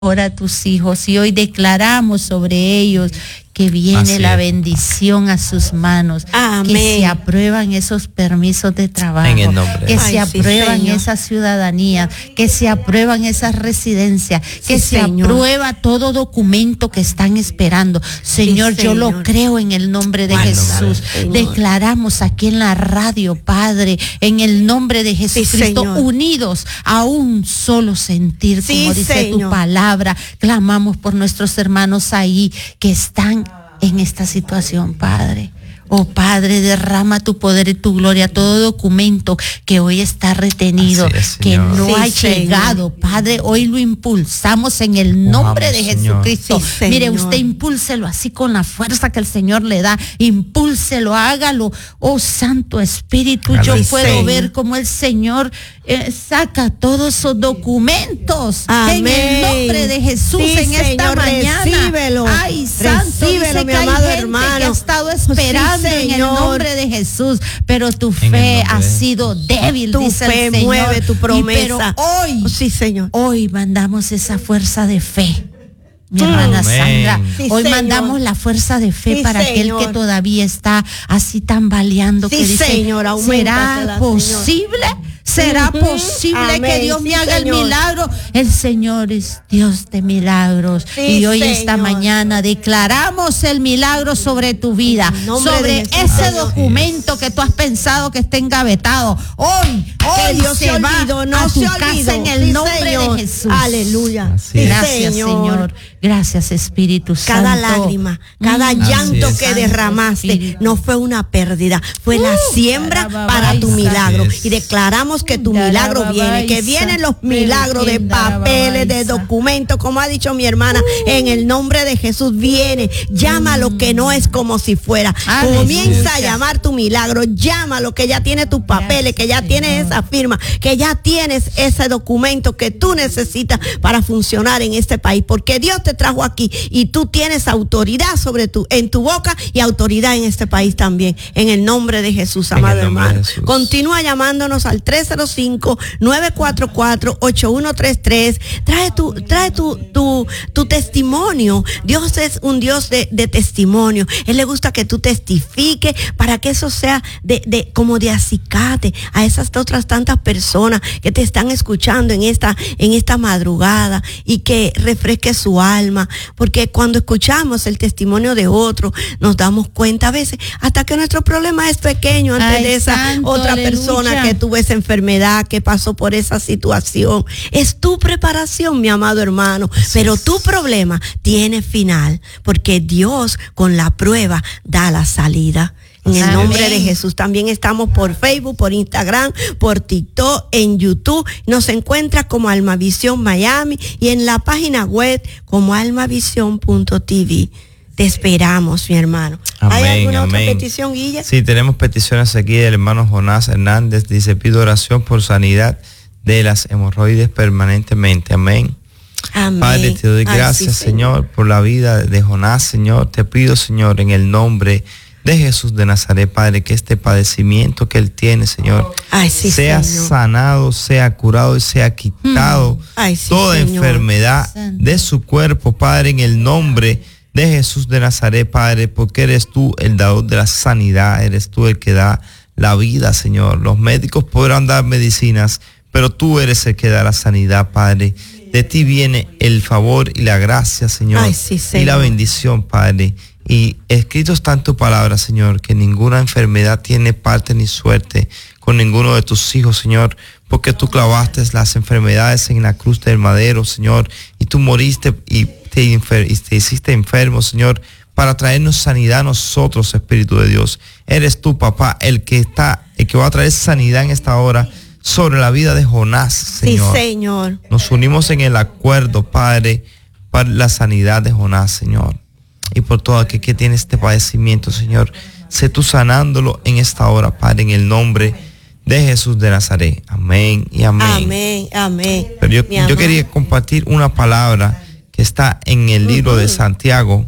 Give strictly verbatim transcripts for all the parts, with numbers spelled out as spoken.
ahora a tus hijos y hoy declaramos sobre ellos que viene Así la es. bendición a sus manos, Amén. que se aprueban esos permisos de trabajo, En el nombre de que Jesús. se Ay, sí, aprueban Señor. esas ciudadanías, que se aprueban esas residencias, que Sí, se Señor. aprueba todo documento que están esperando. Señor, yo lo Señor. creo en el nombre de Ay, Jesús. Señor. Declaramos aquí en la radio, Padre, en el nombre de Jesucristo, Señor. unidos a un solo sentir, Sí, como dice tu Señor. palabra. Clamamos por nuestros hermanos ahí que están en esta situación, Padre. Oh Padre, derrama tu poder y tu gloria, todo documento que hoy está retenido, Así es, que Señor. no Sí, ha Señor. llegado, Padre, hoy lo impulsamos en el Oh, nombre de vamos, Señor. Jesucristo. Sí, Mire, Señor. usted impúlselo así con la fuerza que el Señor le da, impúlselo, hágalo. Oh Santo Espíritu, yo Aleluya. puedo Señor. ver cómo el Señor eh, saca todos esos documentos en el Amén. nombre de Jesús Sí, en esta Señor, mañana. recíbelo. Ay, Santo, Recíbelo, dice mi que hay amado gente hermano. que ha estado Sí, esperando en el Señor. nombre de Jesús, pero tu En el fe nombre ha de sido débil, Tu dice fe el Señor. mueve tu Y promesa. pero hoy, Oh, sí, Señor. hoy mandamos esa fuerza de fe. Mi hermana Amén. Sandra, Sí, hoy Señor. mandamos la fuerza de fe Sí, para aquel Señor. que todavía está así tambaleando, Sí, que dice, Señor, ¿será auméntasela, posible? ¿Será Ujú. posible que Amén. Dios Sí, me haga Señor. el milagro? El Señor es Dios de milagros. Sí, y hoy esta Señor. mañana declaramos el milagro sobre tu vida, En nombre sobre de Jesús, ese Señor. documento que tú has pensado que está engavetado. Hoy, Que hoy Dios se, se va olvidó, no a tu se casa olvidó. en el Sí, nombre Señor. de Jesús. Aleluya. Así Sí, es. Gracias, Señor. Gracias, Espíritu Santo. Cada lágrima, cada Mm. llanto Así es. que derramaste Espíritu. no fue una pérdida, fue la Uh, siembra para tu Darababay, milagro. Así es. Y declaramos que tu milagro Darababay, viene, que vienen los Sa- milagros de papeles, de Darababay, documentos, como ha dicho mi hermana, en el nombre de Jesús viene. Llama lo que no es como si fuera. Aleluya. Comienza a llamar tu milagro, llámalo, que ya tiene tus papeles, que ya Gracias, tienes Señor. esa firma, que ya tienes ese documento que tú necesitas para funcionar en este país, porque Dios te trajo aquí y tú tienes autoridad sobre tu, en tu boca y autoridad en este país también, en el nombre de Jesús, En el amado nombre de hermano. Jesús. Continúa llamándonos al tres cero cinco, nueve cuatro cuatro, ocho uno tres tres. Trae tu, trae tu, tu, tu testimonio. Dios es un Dios de, de testimonio. Él le gusta que tú testifiques para que eso sea de, de, como de acicate a esas otras tantas personas que te están escuchando en esta, en esta madrugada, y que refresque su alma, porque cuando escuchamos el testimonio de otro nos damos cuenta a veces hasta que nuestro problema es pequeño ante Ay, de esa santo, otra aleluya. persona que tuvo esa enfermedad, que pasó por esa situación. Es tu preparación, mi amado hermano, Así pero es. tu problema tiene final, porque Dios con la prueba da la salida. En el Amén. nombre de Jesús. También estamos por Facebook, por Instagram, por TikTok, en YouTube. Nos encuentra como Almavisión Miami y en la página web como almavisión punto t v. Te esperamos, mi hermano. ¿Hay Amén, alguna amén. otra petición, Guilla? Sí, tenemos peticiones aquí del hermano Jonás Hernández. Dice, pido oración por sanidad de las hemorroides permanentemente. Amén. Amén. Padre, te doy Ay, gracias, sí, Señor, por la vida de Jonás, Señor. Te pido, Señor, en el nombre de Jesús de Nazaret, Padre, que este padecimiento que él tiene, Señor, Ay, sí, sea Señor. sanado, sea curado y sea quitado Ay, sí, toda Señor. enfermedad Santo. de su cuerpo, Padre, en el nombre de Jesús de Nazaret, Padre, porque eres tú el dador de la sanidad, eres tú el que da la vida, Señor. Los médicos podrán dar medicinas, pero tú eres el que da la sanidad, Padre. De ti viene el favor y la gracia, Señor, Ay, sí, y Señor. la bendición, Padre. Y escrito está en tu palabra, Señor, que ninguna enfermedad tiene parte ni suerte con ninguno de tus hijos, Señor, porque tú clavaste las enfermedades en la cruz del madero, Señor, y tú moriste y te, infer- y te hiciste enfermo, Señor, para traernos sanidad a nosotros, Espíritu de Dios. Eres tú, papá, el que está, el que va a traer sanidad en esta hora sobre la vida de Jonás, Señor. Sí, Señor. Nos unimos en el acuerdo, Padre, para la sanidad de Jonás, Señor. Y por todo aquel que tiene este padecimiento, Señor, sé tú sanándolo en esta hora, Padre, en el nombre de Jesús de Nazaret. Amén y amén. Amén, amén. Pero yo, Mi yo amado. quería compartir una palabra que está en el libro de Santiago,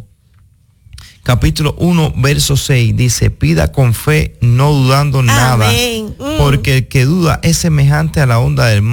capítulo uno, verso seis. Dice, pida con fe, no dudando nada, Amén. Mm. porque el que duda es semejante a la onda del mar,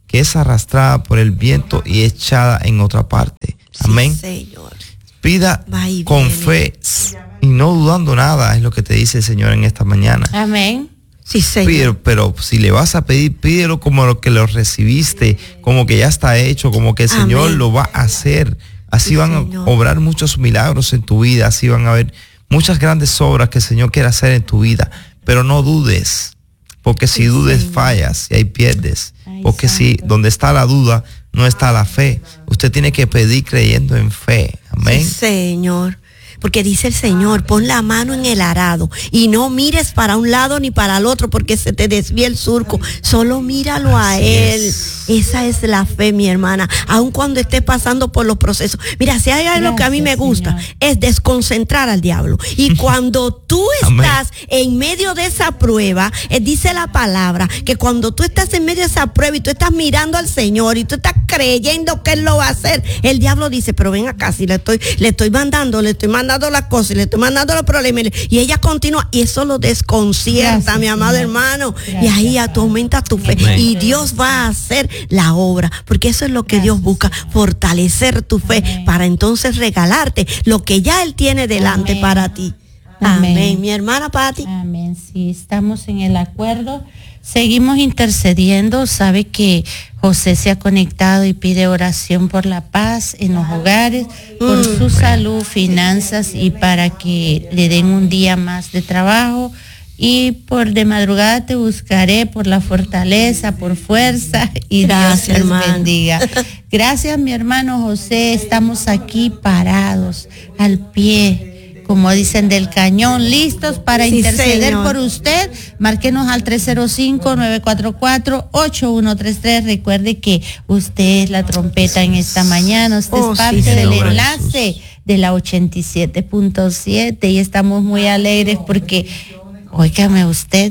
que es arrastrada por el viento y echada en otra parte. Amén. Sí, Señor. Pida Va y con viene. fe y no dudando nada, es lo que te dice el Señor en esta mañana. Amén. Sí, Señor. Pídelo, pero si le vas a pedir, pídelo como lo que lo recibiste, como que ya está hecho, como que el Amén. Señor lo va a hacer. Así Sí, van Señor. a obrar muchos milagros en tu vida, así van a haber muchas grandes obras que el Señor quiere hacer en tu vida, pero no dudes, porque si Sí, dudes Señor. fallas y ahí pierdes, Ay, porque si santo. donde está la duda no está la fe. Usted tiene que pedir creyendo en fe. Amén. Sí, Señor. Porque dice el Señor, pon la mano en el arado y no mires para un lado ni para el otro porque se te desvía el surco. Solo míralo a Así Él. es. Esa es la fe, mi hermana. Aun cuando estés pasando por los procesos. Mira, si hay algo que a mí me Gracias, gusta, Señor. es desconcentrar al diablo. Y cuando tú Amén. estás en medio de esa prueba, eh, dice la palabra, que cuando tú estás en medio de esa prueba y tú estás mirando al Señor y tú estás creyendo que Él lo va a hacer, el diablo dice, pero ven acá, si le estoy, le estoy mandando, le estoy mandando las cosas, le estoy mandando los problemas, y ella continúa, y eso lo desconcierta, Gracias, mi amado Señor. hermano, y Gracias, ahí ya tú aumentas tu fe, Amén. y Dios va a hacer la obra, porque eso es lo que Gracias, Dios busca, Señor. fortalecer tu fe, Amén. para entonces regalarte lo que ya Él tiene delante Amén. para ti. Amén. Amén. Mi hermana Patti. Amén. Sí, estamos en el acuerdo. Seguimos intercediendo. Sabe que José se ha conectado y pide oración por la paz en los hogares, por Mm. su salud, finanzas y para que le den un día más de trabajo. Y por de madrugada te buscaré por la fortaleza, por fuerza y Gracias, Dios les hermano. bendiga. Gracias, mi hermano José. Estamos aquí parados, al pie, como dicen, del cañón, listos para Sí, interceder Señor. por usted. Márquenos al tres cero cinco, nueve cuatro cuatro, ocho uno tres tres. Recuerde que usted es la trompeta en esta mañana. Usted Oh, es sí, parte del Señor. enlace de la ochenta y siete punto siete y estamos muy alegres porque, óigame usted,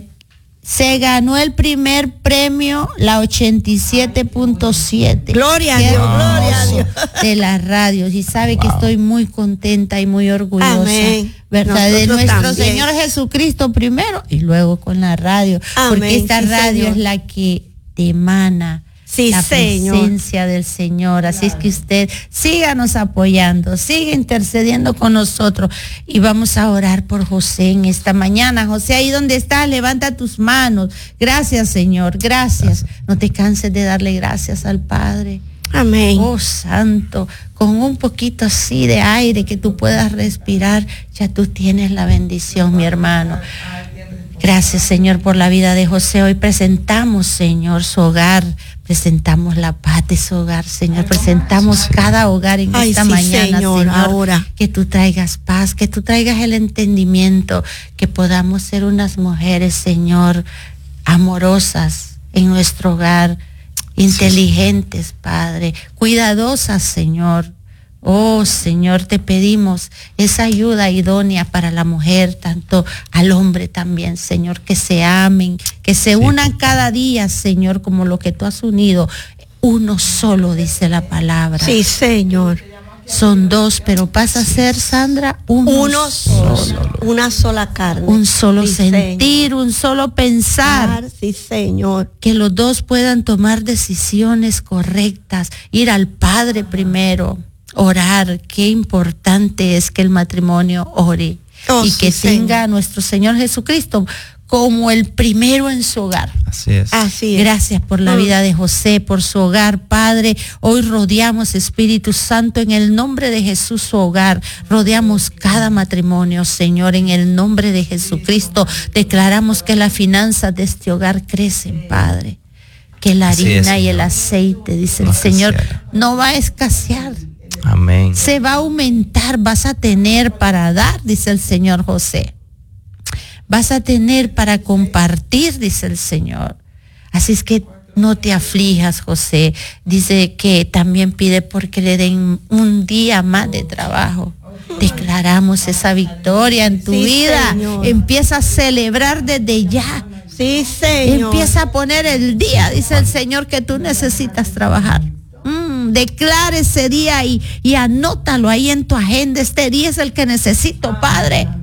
se ganó el primer premio, la ochenta y siete punto siete. Gloria a Qué Dios, hermoso, gloria a Dios. de las radios. Y sabe que Wow. estoy muy contenta y muy orgullosa, Amén. ¿verdad? De Nosotros nuestro también. Señor Jesucristo primero y luego con la radio. Amén, Porque esta sí, radio Señor. es la que emana Sí, la Señor. presencia del Señor. Así es que usted síganos apoyando, siga intercediendo con nosotros y vamos a orar por José en esta mañana. José, ahí donde estás, levanta tus manos. Gracias, Señor, gracias. No te canses de darle gracias al Padre. Amén. Oh, Santo, con un poquito así de aire que tú puedas respirar, ya tú tienes la bendición, mi hermano. Gracias, Señor, por la vida de José. Hoy presentamos, Señor, su hogar, presentamos la paz de su hogar, Señor, presentamos cada hogar en Ay, esta sí, mañana, Señor, Señor, ahora. que tú traigas paz, que tú traigas el entendimiento, que podamos ser unas mujeres, Señor, amorosas en nuestro hogar, inteligentes, Padre, cuidadosas, Señor. Oh, Señor, te pedimos esa ayuda idónea para la mujer, tanto al hombre también, Señor, que se amen, que se unan cada día, Señor, como lo que tú has unido. Uno solo, dice la palabra. Sí, Señor. Son dos, pero pasa a ser, Sandra, uno, Uno solo, una sola carne. un solo Sí, sentir, un solo pensar. Señor. Sí, Señor. Que los dos puedan tomar decisiones correctas, ir al Padre primero, orar. Qué importante es que el matrimonio ore Oh, y sí, que Señor. tenga a nuestro Señor Jesucristo como el primero en su hogar. Así es. Así es. Gracias por la Mm. vida de José, por su hogar, Padre. Hoy rodeamos, Espíritu Santo, en el nombre de Jesús su hogar. Rodeamos cada matrimonio, Señor, en el nombre de Jesucristo. Declaramos que las finanzas de este hogar crecen, Padre. Que la Así es, harina y el Señor. aceite, dice No el Señor, escaseará. no va a escasear. Amén. Se va a aumentar, vas a tener para dar, dice el Señor José. Vas a tener para compartir, dice el Señor. Así es que no te aflijas, José. Dice que también pide porque le den un día más de trabajo. Declaramos esa victoria en tu Sí, vida. Señor. Empieza a celebrar desde ya. Sí, Señor. Empieza a poner el día, dice el Señor, que tú necesitas trabajar. Mm, declara ese día y, y anótalo ahí en tu agenda. Este día es el que necesito, Padre.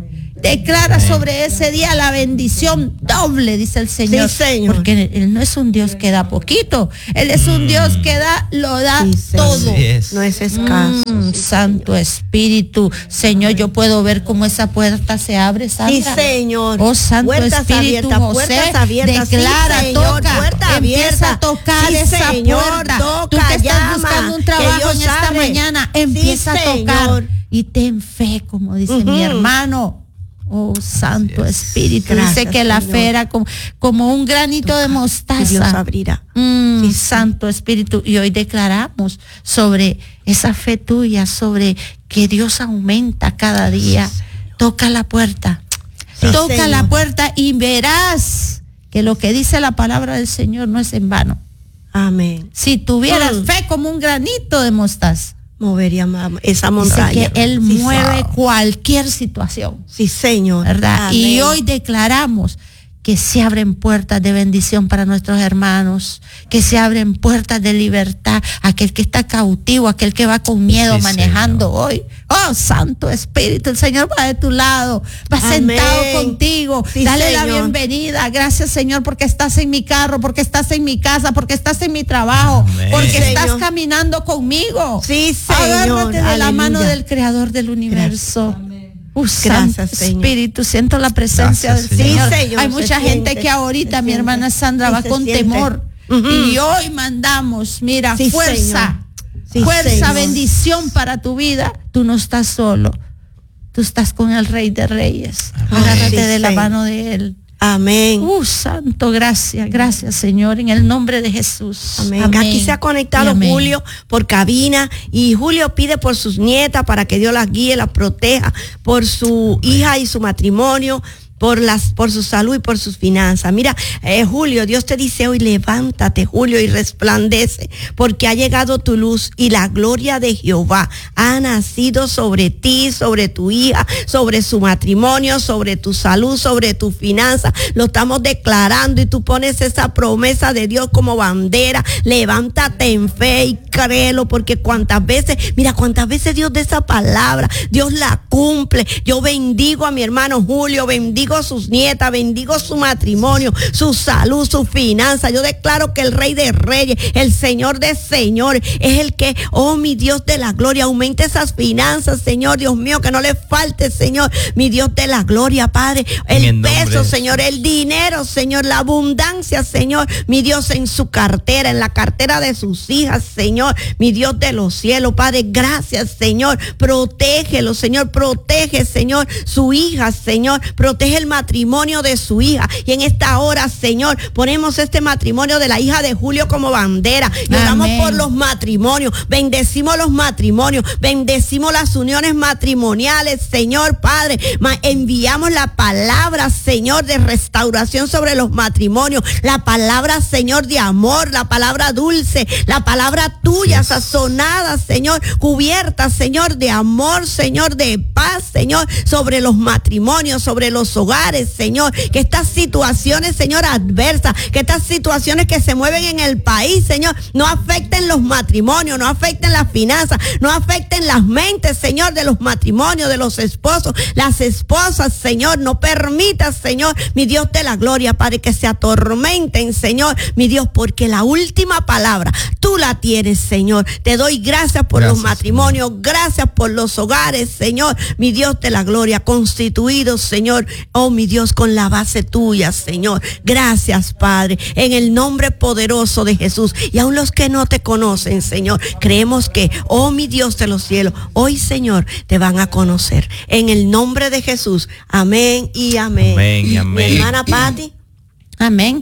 Declara sobre ese día la bendición doble, dice el Señor. Sí, Señor. Porque Él no es un Dios que da poquito. Él es un Dios que da, lo da Sí, Señor. todo. Así es. No es escaso. Mm, Santo Espíritu, Señor, yo puedo ver cómo esa puerta se abre, Sandra. Sí, Señor. Oh, Santo Puertas Espíritu, abiertas, José, puertas abiertas. declara, Sí, Señor, toca, puerta empieza abierta. a tocar Sí, esa Señor, puerta. toca, Tú que estás llama, buscando un que trabajo Dios en esta abre. mañana, Sí, empieza a tocar Señor. y ten fe, como dice Ujú. mi hermano. Oh, Santo Así es. Espíritu, Gracias, dice que la Señor. fe era como, como un granito de Y Dios mostaza. abrirá. Mm, Sí, sí. Santo Espíritu, y hoy declaramos sobre esa fe tuya, sobre que Dios aumenta cada día. Toca la puerta, Sí, toca Señor. la puerta y verás que lo que dice la palabra del Señor no es en vano. Amén. Si tuvieras Mm. fe como un granito de mostaza, Movería ma- esa dice montaña. que Él Sí, mueve Señor. cualquier situación. Sí, Señor. ¿Verdad? Amén. Y hoy declaramos que se abren puertas de bendición para nuestros hermanos, que se abren puertas de libertad, aquel que está cautivo, aquel que va con miedo Sí, manejando Señor. hoy. Oh, Santo Espíritu, el Señor va de tu lado, va Amén. sentado contigo. Sí, Dale la Señor. bienvenida. Gracias, Señor, porque estás en mi carro, porque estás en mi casa, porque estás en mi trabajo, Amén. porque Sí, estás Señor. caminando conmigo. Sí, Señor. Agárrate de la Aleluya. mano del Creador del universo. Uh, Gracias, Santo Señor. Espíritu, siento la presencia Gracias, del Señor. Señor. Sí, Señor, Hay se mucha siente, gente que ahorita, se mi siente. hermana Sandra, Sí, va se con siente. temor. Ujú. Y hoy mandamos, mira, Sí, fuerza, Señor. Sí, fuerza, Señor. bendición para tu vida. Tú no estás solo. Tú estás con el Rey de Reyes. Amén. Agárrate Sí, de la Señor. mano de Él. Amén. Uh, Santo, gracias, gracias, Señor, en el nombre de Jesús. Amén. Aquí se ha conectado Y amén. Julio por cabina y Julio pide por sus nietas para que Dios las guíe, las proteja, por su hija y su matrimonio, por las, por su salud y por sus finanzas. Mira, eh, Julio, Dios te dice hoy, levántate, Julio, y resplandece, porque ha llegado tu luz y la gloria de Jehová ha nacido sobre ti, sobre tu hija, sobre su matrimonio, sobre tu salud, sobre tu finanzas. Lo estamos declarando y tú pones esa promesa de Dios como bandera. Levántate en fe y créelo, porque cuántas veces, mira, cuántas veces Dios de esa palabra, Dios la cumple. Yo bendigo a mi hermano Julio, bendigo a sus nietas, bendigo su matrimonio, su salud, su finanza. Yo declaro que el Rey de Reyes, el Señor de Señores, es el que, oh mi Dios de la gloria, aumente esas finanzas, Señor, Dios mío, que no le falte, Señor, mi Dios de la gloria, Padre, En el el nombre peso, de Señor, el dinero, Señor, la abundancia, Señor, mi Dios, en su cartera, en la cartera de sus hijas, Señor, mi Dios de los cielos, Padre, gracias, Señor, protégelo, Señor, protege, Señor, su hija, Señor, protege el matrimonio de su hija. Y en esta hora, Señor, ponemos este matrimonio de la hija de Julio como bandera. Y oramos Amén. por los matrimonios, bendecimos los matrimonios, bendecimos las uniones matrimoniales, Señor Padre. Ma- enviamos la palabra, Señor, de restauración sobre los matrimonios, la palabra, Señor, de amor, la palabra dulce, la palabra tuya, Yes. sazonada, Señor, cubierta, Señor, de amor, Señor, de paz, Señor, sobre los matrimonios, sobre los hogares, Señor, que estas situaciones, Señor, adversas, que estas situaciones que se mueven en el país, Señor, no afecten los matrimonios, no afecten las finanzas, no afecten las mentes, Señor, de los matrimonios, de los esposos, las esposas, Señor, no permitas, Señor, mi Dios de la gloria, Padre, que se atormenten, Señor, mi Dios, porque la última palabra tú la tienes, Señor. Te doy gracias por Gracias, los matrimonios, gracias por los hogares, Señor, mi Dios de la gloria, constituidos, Señor, oh mi Dios, con la base tuya, Señor. Gracias, Padre, en el nombre poderoso de Jesús. Y aun los que no te conocen, Señor, creemos que, oh mi Dios de los cielos, hoy, Señor, te van a conocer. En el nombre de Jesús, amén y amén. Amén y amén. Mi hermana Patti. Amén.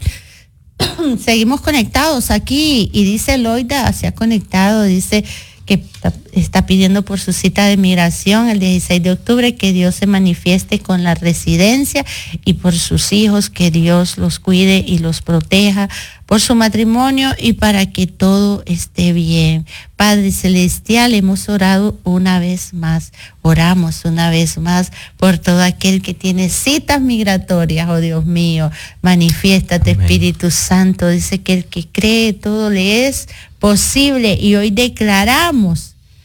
Seguimos conectados aquí y dice Loida, se ha conectado, dice que está, está pidiendo por su cita de migración el dieciséis de octubre, que Dios se manifieste con la residencia, y por sus hijos, que Dios los cuide y los proteja, por su matrimonio y para que todo esté bien. Padre Celestial, hemos orado una vez más, oramos una vez más por todo aquel que tiene citas migratorias, oh Dios mío, manifiéstate, Amén. Espíritu Santo. Dice que el que cree todo le es posible, y hoy declaramos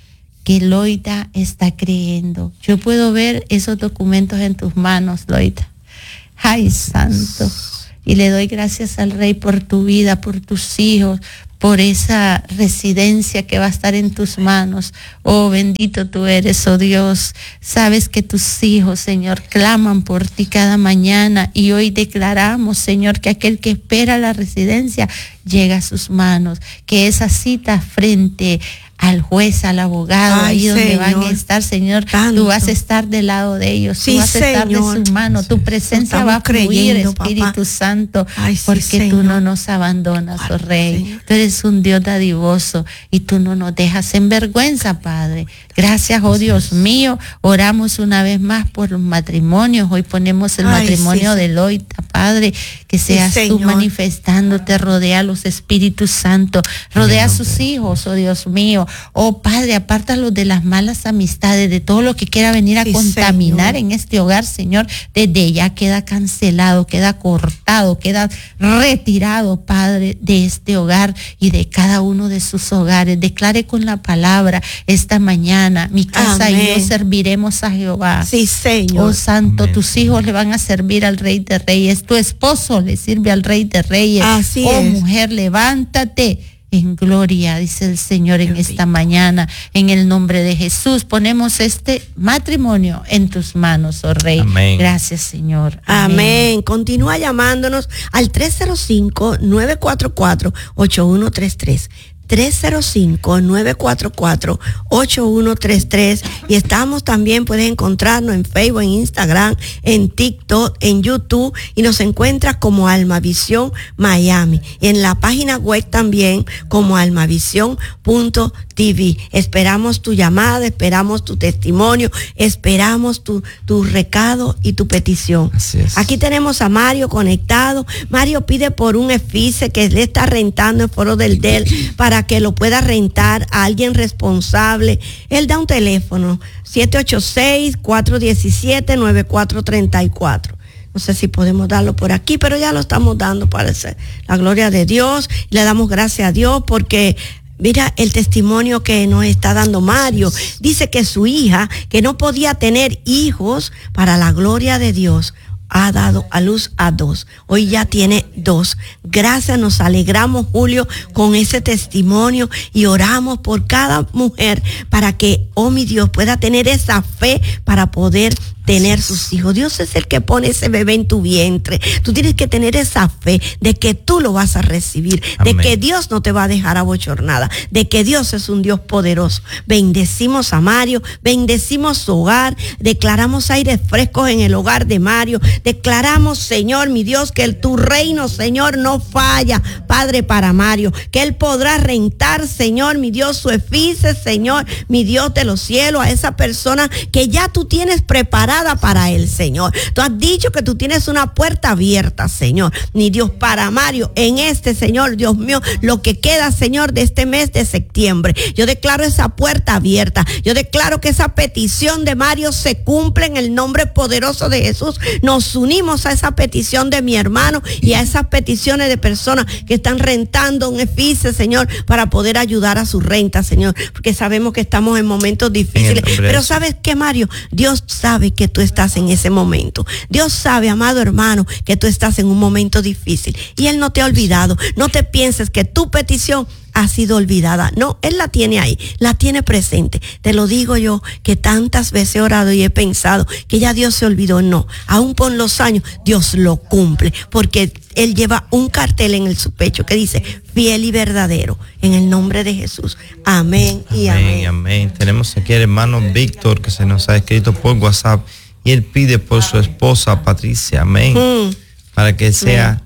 que Loida está creyendo. Yo puedo ver esos documentos en tus manos, Loida. Ay, santo. Y le doy gracias al Rey por tu vida, por tus hijos, por esa residencia que va a estar en tus manos. Oh, bendito tú eres, oh Dios. Sabes que tus hijos, Señor, claman por ti cada mañana, y hoy declaramos, Señor, que aquel que espera la residencia llega a sus manos, que esa cita frente al juez, al abogado, Ay, ahí donde Señor, van a estar, Señor, tanto. Tú vas a estar del lado de ellos, sí, tú vas a estar Señor. de su mano, tu presencia va a fluir, Espíritu papá. Santo, Ay, porque sí, tú no nos abandonas, Ay, oh Rey, Señor. Tú eres un Dios dadivoso y tú no nos dejas en vergüenza, Padre. Gracias, oh Dios mío. Oramos una vez más por los matrimonios. Hoy ponemos el Ay, matrimonio sí, de Loida, Padre, que seas sí, tú manifestándote, rodea a los Espíritus Santos, rodea a sus hijos, oh Dios mío. Oh Padre, apártalos de las malas amistades, de todo lo que quiera venir a sí, contaminar Señor. En este hogar, Señor. Desde ya queda cancelado, queda cortado, queda retirado, Padre, de este hogar y de cada uno de sus hogares. Declare con la palabra esta mañana: mi casa Amén. Y yo serviremos a Jehová. Sí, Señor. Oh Santo, Amén. Tus hijos le van a servir al Rey de Reyes. Tu esposo le sirve al Rey de Reyes. Así oh es. Mujer, levántate en gloria, dice el Señor en esta mañana. En el nombre de Jesús ponemos este matrimonio en tus manos, oh Rey. Amén. Gracias, Señor. Amén. Amén. Continúa llamándonos al tres cero cinco, nueve cuatro cuatro, ocho uno tres tres. tres cero cinco, nueve cuatro cuatro, ocho uno tres tres, y estamos también, puedes encontrarnos en Facebook, en Instagram, en TikTok, en YouTube, y nos encuentras como Almavisión Miami, y en la página web también como almavisión punto t v. Esperamos tu llamada, esperamos tu testimonio, esperamos tu, tu recado y tu petición. Así es. Aquí tenemos a Mario conectado. Mario pide por un EFICE que le está rentando el Foro del D E L para que lo pueda rentar a alguien responsable. Él da un teléfono: siete ocho seis, cuatro uno siete, nueve cuatro tres cuatro. No sé si podemos darlo por aquí, pero ya lo estamos dando para la gloria de Dios. Le damos gracias a Dios porque mira el testimonio que nos está dando Mario. Dice que su hija, que no podía tener hijos, para la gloria de Dios, ha dado a luz a dos. Hoy ya tiene dos. Gracias, nos alegramos, Julio, con ese testimonio, y oramos por cada mujer para que, oh mi Dios, pueda tener esa fe para poder tener sus hijos. Dios es el que pone ese bebé en tu vientre. Tú tienes que tener esa fe de que tú lo vas a recibir, Amén. De que Dios no te va a dejar abochornada, de que Dios es un Dios poderoso. Bendecimos a Mario, bendecimos su hogar, declaramos aire frescos en el hogar de Mario, declaramos, Señor, mi Dios, que el, tu reino, Señor, no falla, Padre, para Mario, que él podrá rentar, Señor, mi Dios, su EFICE, Señor, mi Dios de los cielos, a esa persona que ya tú tienes preparada para él, Señor. Tú has dicho que tú tienes una puerta abierta, Señor. Mi Dios, para Mario, en este, Señor, Dios mío, lo que queda, Señor, de este mes de septiembre, yo declaro esa puerta abierta. Yo declaro que esa petición de Mario se cumple en el nombre poderoso de Jesús. Nos unimos a esa petición de mi hermano y a esas peticiones de personas que están rentando un EFICE, Señor, para poder ayudar a su renta, Señor, porque sabemos que estamos en momentos difíciles. Pero ¿sabes qué, Mario? Dios sabe que tú estás en ese momento. Dios sabe, amado hermano, que tú estás en un momento difícil y Él no te ha olvidado. No te pienses que tu petición ha sido olvidada. No, Él la tiene ahí, la tiene presente. Te lo digo yo, que tantas veces he orado y he pensado que ya Dios se olvidó. No, aún por los años, Dios lo cumple, porque Él lleva un cartel en el su pecho que dice: fiel y verdadero, en el nombre de Jesús. Amén y amén. Amén, amén. Tenemos aquí al hermano Víctor, que se nos ha escrito por WhatsApp, y él pide por su esposa Patricia, amén, mm. para que sea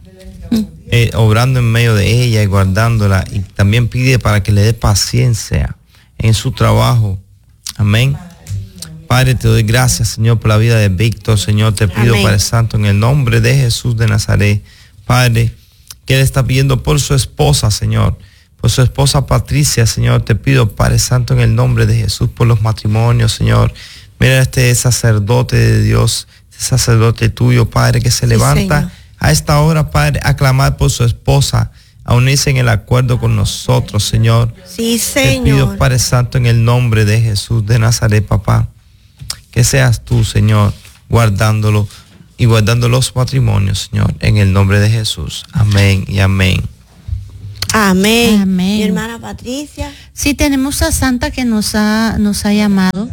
eh, obrando en medio de ella y guardándola, y también pide para que le dé paciencia en su trabajo, amén. Padre, te doy gracias, Señor, por la vida de Víctor. Señor, te pido, amén, Padre Santo, en el nombre de Jesús de Nazaret, Padre, que Él está pidiendo por su esposa, Señor, por su esposa Patricia, Señor. Te pido, Padre Santo, en el nombre de Jesús, por los matrimonios, Señor. Mira este sacerdote de Dios, este sacerdote tuyo, Padre, que se levanta, sí, a esta hora, Padre, a clamar por su esposa, a unirse en el acuerdo con nosotros, Señor. Sí, Te pido, Señor. Padre Santo, en el nombre de Jesús de Nazaret, papá, que seas tú, Señor, guardándolo y guardando los matrimonios, Señor, en el nombre de Jesús. Amén y amén. Amén. Amén. Mi hermana Patricia. Sí, tenemos a Santa que nos ha, nos ha llamado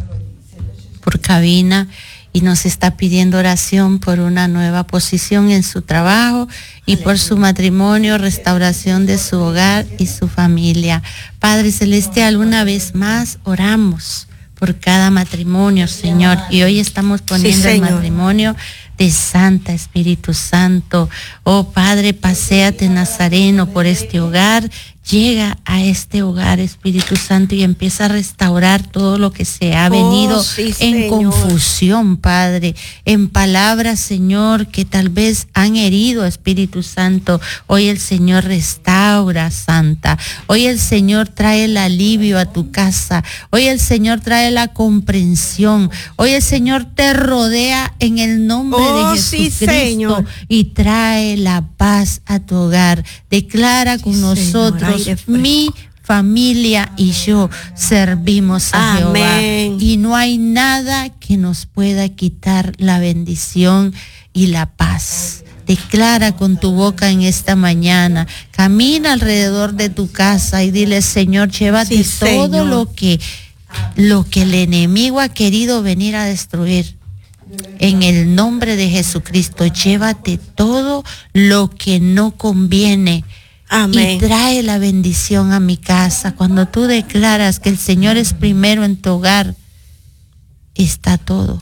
por cabina y nos está pidiendo oración por una nueva posición en su trabajo y por su matrimonio, restauración de su hogar y su familia. Padre Celestial, una vez más oramos por cada matrimonio, Señor, y hoy estamos poniendo Sí, el Señor. matrimonio de Santa, Espíritu Santo. Oh Padre, paséate Nazareno por este hogar, llega a este hogar, Espíritu Santo, y empieza a restaurar todo lo que se ha Oh, venido sí, en Señor. confusión, Padre, en palabras, Señor, que tal vez han herido, Espíritu Santo. Hoy el Señor restaura, Santa. Hoy el Señor trae el alivio a tu casa. Hoy el Señor trae la comprensión. Hoy el Señor te rodea en el nombre Oh, de sí, Jesucristo Señor. y trae la paz a tu hogar. Declara con Sí, Señor, nosotros, aire fresco. mi familia y yo servimos a Amén. Jehová, y no hay nada que nos pueda quitar la bendición y la paz. Declara con tu boca en esta mañana, camina alrededor de tu casa y dile: Señor, llévate Sí, todo Señor. lo que lo que el enemigo ha querido venir a destruir. En el nombre de Jesucristo, llévate todo lo que no conviene. Amén. Y trae la bendición a mi casa. Cuando tú declaras que el Señor es primero en tu hogar, está todo.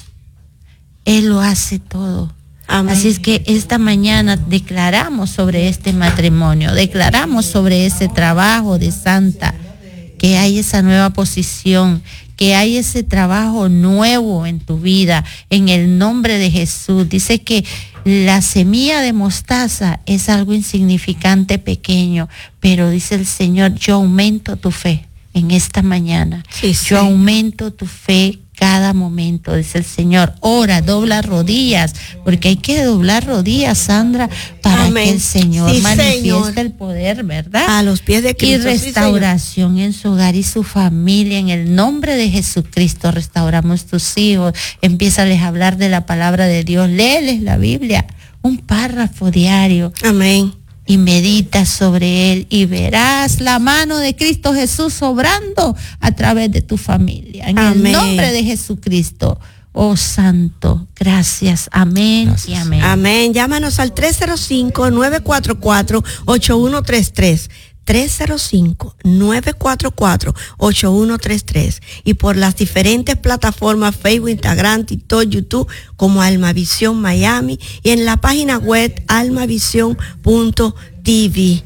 Él lo hace todo. Amén. Así es que esta mañana declaramos sobre este matrimonio, declaramos sobre ese trabajo de Santa, que hay esa nueva posición, que hay ese trabajo nuevo en tu vida, en el nombre de Jesús. Dice que la semilla de mostaza es algo insignificante, pequeño, pero dice el Señor: yo aumento tu fe en esta mañana. Sí, yo Señor. aumento tu fe cada momento, dice el Señor. Ora, dobla rodillas, porque hay que doblar rodillas, Sandra, para Amén. que el Señor Sí, manifieste Señor. el poder, ¿verdad? A los pies de Y Cristo. sí, restauración en su hogar y su familia, en el nombre de Jesucristo. Restauramos tus hijos, empiézales a hablar de la palabra de Dios, léeles la Biblia, un párrafo diario, Señor. Amén. y medita sobre él, y verás la mano de Cristo Jesús obrando a través de tu familia. En Amén. el nombre de Jesucristo, oh Santo, gracias, amén Gracias. y amén. Amén. Llámanos al tres cero cinco, nueve cuatro cuatro, ocho uno tres tres. tres cero cinco, nueve cuatro cuatro, ocho uno tres tres. Y por las diferentes plataformas Facebook, Instagram, TikTok, YouTube, como Almavisión Miami, y en la página web almavisión punto t v.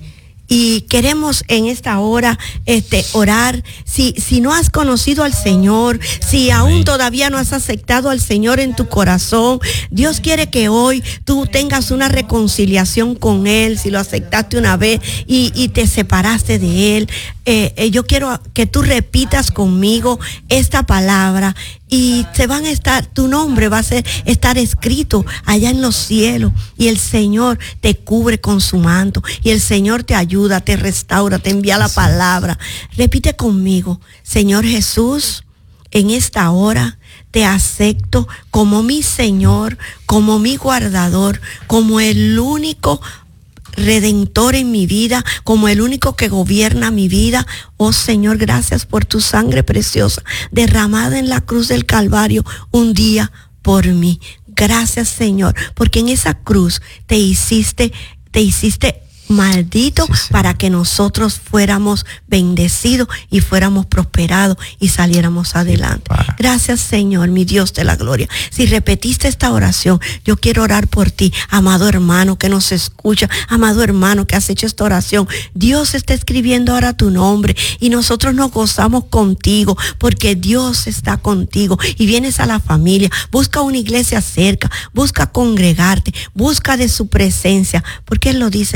Y queremos en esta hora este orar. Si, si no has conocido al Señor, si aún todavía no has aceptado al Señor en tu corazón, Dios quiere que hoy tú tengas una reconciliación con Él. Si lo aceptaste una vez y, y te separaste de Él, eh, eh, yo quiero que tú repitas conmigo esta palabra. Y se van a estar, tu nombre va a ser, estar escrito allá en los cielos, y el Señor te cubre con su manto, y el Señor te ayuda, te restaura, te envía la palabra. Repite conmigo: Señor Jesús, en esta hora te acepto como mi Señor, como mi guardador, como el único Redentor en mi vida, como el único que gobierna mi vida. Oh Señor, gracias por tu sangre preciosa derramada en la cruz del Calvario un día por mí. Gracias, Señor, porque en esa cruz te hiciste, te hiciste maldito, Sí, sí. para que nosotros fuéramos bendecidos y fuéramos prosperados y saliéramos adelante. pa. Gracias, Señor, mi Dios de la gloria. Si repetiste esta oración, yo quiero orar por ti, amado hermano que nos escucha, amado hermano que has hecho esta oración. Dios está escribiendo ahora tu nombre, y nosotros nos gozamos contigo, porque Dios está contigo. Y vienes a la familia, busca una iglesia cerca, busca congregarte, busca de su presencia, porque Él lo dice en su palabra.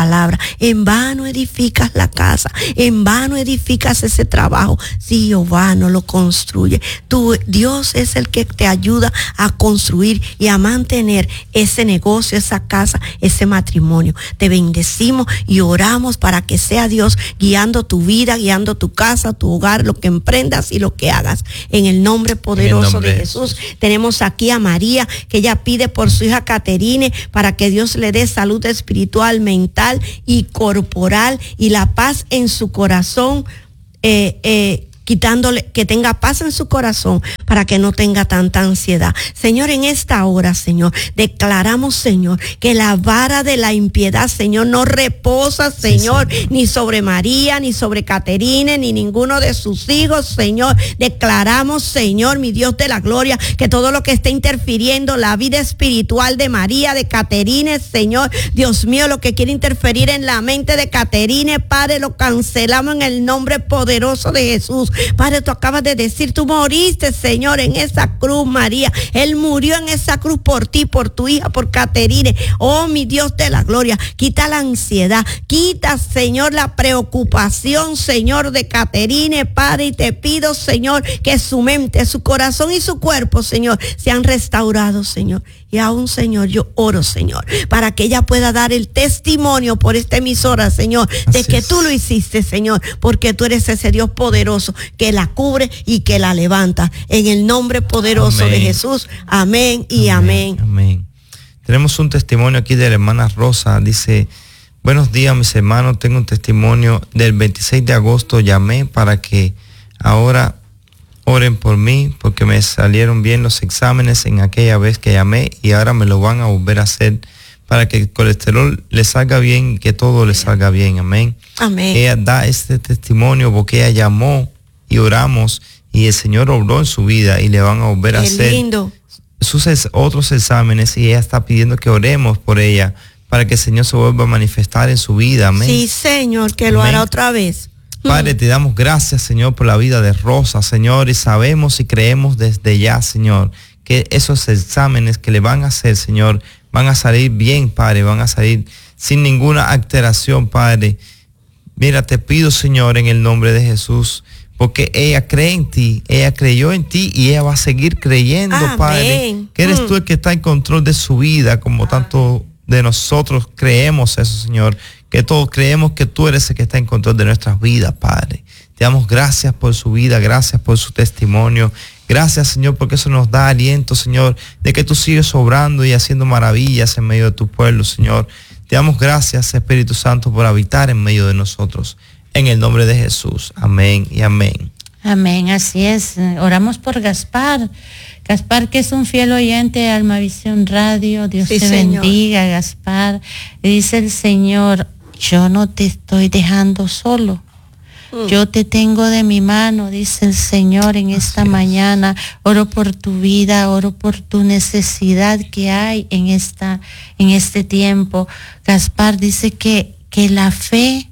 palabra. En vano edificas la casa, en vano edificas ese trabajo, si Jehová no lo construye. Tú, Dios es el que te ayuda a construir y a mantener ese negocio, esa casa, ese matrimonio. Te bendecimos y oramos para que sea Dios guiando tu vida, guiando tu casa, tu hogar, lo que emprendas y lo que hagas. En el nombre poderoso el nombre de Jesús. Jesús. Tenemos aquí a María, que ella pide por su hija Caterine para que Dios le dé salud espiritual, mental y corporal y la paz en su corazón, eh, eh, quitándole, que tenga paz en su corazón para que no tenga tanta ansiedad. Señor, en esta hora, Señor, declaramos, Señor, que la vara de la impiedad, Señor, no reposa, Señor, sí, ni sobre María, ni sobre Caterine, ni ninguno de sus hijos, Señor. Declaramos, Señor, mi Dios de la gloria, que todo lo que esté interfiriendo la vida espiritual de María, de Caterine, Señor, Dios mío, lo que quiere interferir en la mente de Caterine, Padre, lo cancelamos en el nombre poderoso de Jesús. Padre, tú acabas de decir, tú moriste, Señor, en esa cruz, María. Él murió en esa cruz por ti, por tu hija, por Caterine. Oh, mi Dios de la gloria, quita la ansiedad, quita, Señor, la preocupación, Señor, de Caterine, Padre, y te pido, Señor, que su mente, su corazón y su cuerpo, Señor, sean restaurados, Señor. Y aún, Señor, yo oro, Señor, para que ella pueda dar el testimonio por esta emisora, Señor, de Así que es. Tú lo hiciste, Señor, porque tú eres ese Dios poderoso que la cubre y que la levanta. En el nombre poderoso amén. De Jesús, amén y amén. amén. Amén. Tenemos un testimonio aquí de la hermana Rosa. Dice, buenos días, mis hermanos. Tengo un testimonio del veintiséis de agosto. Llamé para que ahora oren por mí porque me salieron bien los exámenes en aquella vez que llamé y ahora me lo van a volver a hacer para que el colesterol le salga bien y que todo le salga bien. Amén. Amén. Ella da este testimonio porque ella llamó y oramos y el Señor obró en su vida y le van a volver Qué a hacer lindo. sus es, otros exámenes y ella está pidiendo que oremos por ella para que el Señor se vuelva a manifestar en su vida. Amén. Sí, Señor, que lo Amén. Hará otra vez. Padre, te damos gracias, Señor, por la vida de Rosa, Señor, y sabemos y creemos desde ya, Señor, que esos exámenes que le van a hacer, Señor, van a salir bien, Padre, van a salir sin ninguna alteración, Padre. Mira, te pido, Señor, en el nombre de Jesús, porque ella cree en ti, ella creyó en ti y ella va a seguir creyendo, Amén. Padre, que eres mm. tú el que está en control de su vida, como Amén. Tanto de nosotros creemos eso, Señor, que todos creemos que tú eres el que está en control de nuestras vidas, Padre. Te damos gracias por su vida, gracias por su testimonio. Gracias, Señor, porque eso nos da aliento, Señor, de que tú sigues obrando y haciendo maravillas en medio de tu pueblo, Señor. Te damos gracias, Espíritu Santo, por habitar en medio de nosotros. En el nombre de Jesús. Amén y amén. Amén, así es. Oramos por Gaspar. Gaspar, que es un fiel oyente de Almavisión Radio. Dios sí, te Señor. Bendiga, Gaspar. Dice el Señor, yo no te estoy dejando solo. Mm. Yo te tengo de mi mano, dice el Señor en esta Así mañana. Es. Oro por tu vida, oro por tu necesidad que hay en esta, en este tiempo. Gaspar dice que, que la fe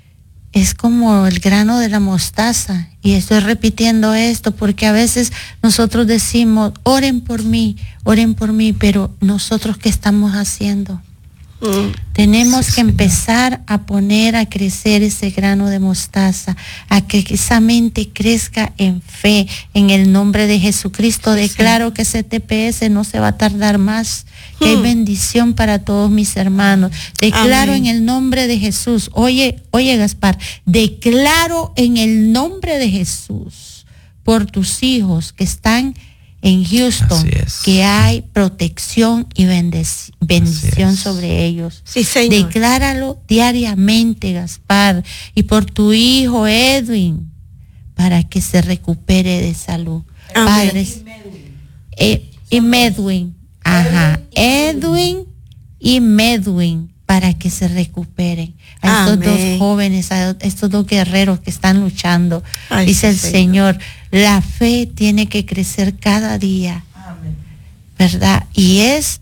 es como el grano de la mostaza. Y estoy repitiendo esto porque a veces nosotros decimos, oren por mí, oren por mí, pero nosotros, ¿qué estamos haciendo? Mm. Tenemos sí, que empezar Señor. A poner a crecer ese grano de mostaza, a que esa mente crezca en fe, en el nombre de Jesucristo. Sí, Declaro sí. que ese T P S no se va a tardar más, que mm. hay bendición para todos mis hermanos. Declaro Amén. En el nombre de Jesús. Oye, oye Gaspar, declaro en el nombre de Jesús por tus hijos que están en Houston, que hay protección y bendic- bendición sobre ellos. Sí, Señor. Decláralo diariamente, Gaspar, y por tu hijo Edwin, para que se recupere de salud. Amén. Padres, eh, y Medwin, ajá, Edwin y Medwin, para que se recuperen. A estos Amén. Dos jóvenes, a estos dos guerreros que están luchando. Ay, dice el Señor. Señor, la fe tiene que crecer cada día. Amén. ¿Verdad? Y es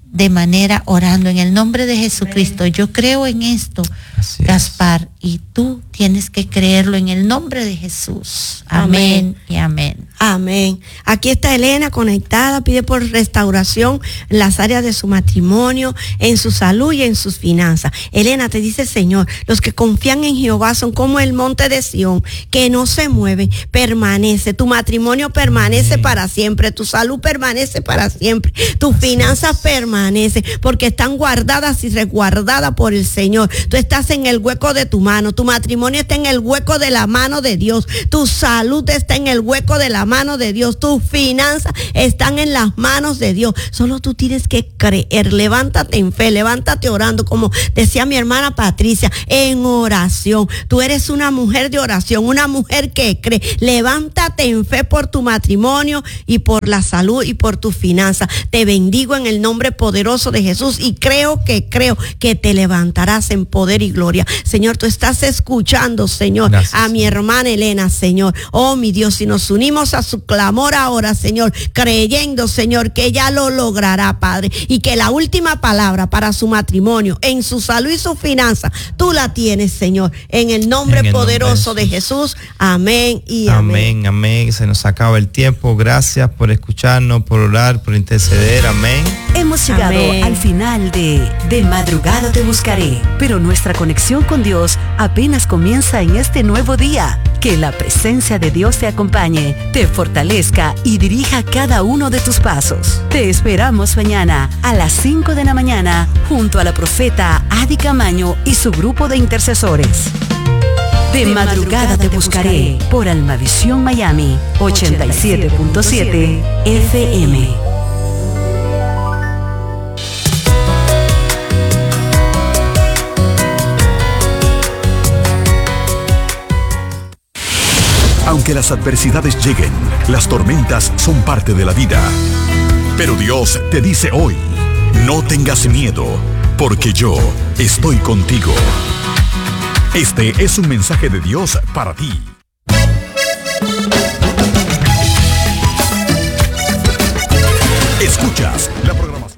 de manera orando en el nombre de Jesucristo. Yo creo en esto, Gaspar, y tú tienes que creerlo en el nombre de Jesús. Amén, amén y amén. Amén. Aquí está Elena conectada, pide por restauración en las áreas de su matrimonio, en su salud y en sus finanzas. Elena, te dice el Señor, los que confían en Jehová son como el monte de Sión, que no se mueve, permanece. Tu matrimonio permanece Amén. Para siempre, tu salud permanece para siempre, tus finanzas permanecen, porque están guardadas y resguardadas por el Señor. Tú estás en el hueco de tu mano, tu matrimonio está en el hueco de la mano de Dios, tu salud está en el hueco de la mano de Dios, tus finanzas están en las manos de Dios. Solo tú tienes que creer. Levántate en fe, levántate orando, como decía mi hermana Patricia, en oración. Tú eres una mujer de oración, una mujer que cree. Levántate en fe por tu matrimonio y por la salud y por tus finanzas. Te bendigo en el nombre poderoso de Jesús y creo que creo que te levantarás en poder y gloria. Señor, tú estás escuchando, Señor, Gracias, a mi hermana Elena, Señor. Oh, mi Dios, si nos unimos a su clamor ahora, Señor, creyendo, Señor, que ella lo logrará, Padre, y que la última palabra para su matrimonio, en su salud y su finanza, tú la tienes, Señor, en el nombre en el poderoso nombre de, Jesús. de Jesús. Amén y amén. Amén, amén. Se nos acaba el tiempo. Gracias por escucharnos, por orar, por interceder. Amén. Hemos llegado amén. Al final de De Madrugada Te Buscaré, pero nuestra conexión con Dios apenas comienza en este nuevo día. Que la presencia de Dios te acompañe, te fortalezca y dirija cada uno de tus pasos. Te esperamos mañana a las cinco de la mañana junto a la profeta Adi Camaño y su grupo de intercesores. De, de madrugada, madrugada te buscaré por Almavisión Miami ochenta y siete punto siete F M. Aunque las adversidades lleguen, las tormentas son parte de la vida. Pero Dios te dice hoy, no tengas miedo, porque yo estoy contigo. Este es un mensaje de Dios para ti. Escuchas la programación.